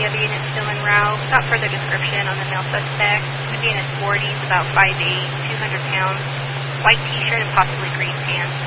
area being in still en route. Without further description on the male suspect, would be in his 40s, about 5'8", 200 pounds, white t-shirt and possibly green pants.